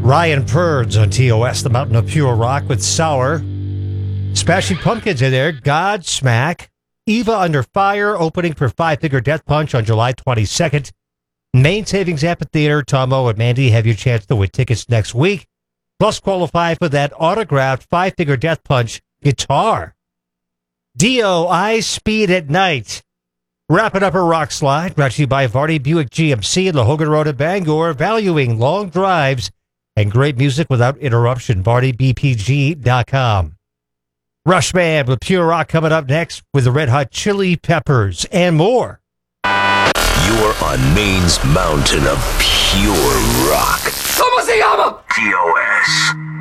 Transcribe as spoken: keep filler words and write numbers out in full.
Ryan Purds on T O S, the Mountain of Pure Rock with Sour. Smashing Pumpkins in there, Godsmack. Eva Under Fire, opening for Five Finger Death Punch on July twenty-second. Main Savings Amphitheater, Tomo and Mandy have your chance to win tickets next week. Plus qualify for that autographed Five Finger Death Punch guitar. Dio, I Speed at Night. Wrapping up a rock slide, brought to you by Vardy Buick G M C and the Hogan Road at Bangor, valuing long drives and great music without interruption. Vardy B P G dot com. Rushman with Pure Rock coming up next with the Red Hot Chili Peppers and more. You're on Maine's mountain of pure rock. ¿Cómo se llama? T O S.